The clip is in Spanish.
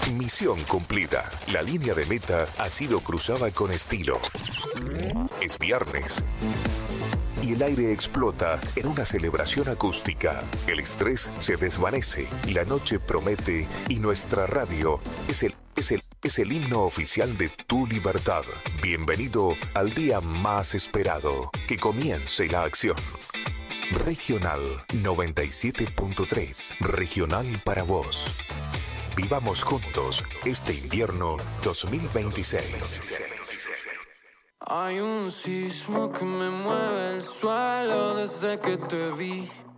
Misión cumplida. La línea de meta ha sido cruzada con estilo. Es viernes y el aire explota en una celebración acústica. El estrés se desvanece, la noche promete y nuestra radio es el himno oficial de tu libertad. Bienvenido al día más esperado. Que comience la acción. Regional 97.3. Regional para vos. Vivamos juntos este invierno 2026. Hay un sismo que me mueve el suelo desde que te vi.